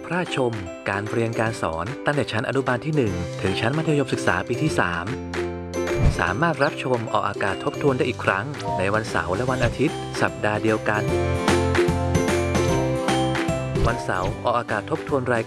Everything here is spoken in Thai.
พระราชชมการเรียนการสอนตั้งแต่ชั้นอนุบาลที่ 1 ถึงชั้นมัธยมศึกษาปีที่ 3 สามารถรับชมออกอากาศทบทวนได้อีกครั้งในวันเสาร์และวันอาทิตย์สัปดาห์เดียวกันวันเสาร์ออกอากาศทบทวนราย